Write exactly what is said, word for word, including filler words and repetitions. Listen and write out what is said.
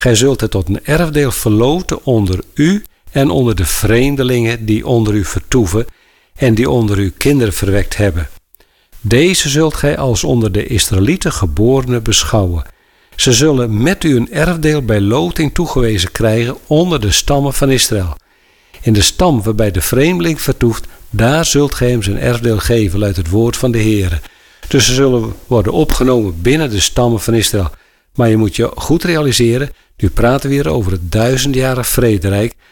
Gij zult het tot een erfdeel verloten onder u en onder de vreemdelingen die onder u vertoeven en die onder uw kinderen verwekt hebben. Deze zult gij als onder de Israëlieten geborenen beschouwen. Ze zullen met u een erfdeel bij loting toegewezen krijgen onder de stammen van Israël. In de stam waarbij de vreemdeling vertoeft, daar zult gij hem zijn erfdeel geven uit het woord van de Heere. Dus ze zullen worden opgenomen binnen de stammen van Israël. Maar je moet je goed realiseren, nu praten we hier over het duizendjarig vrederijk,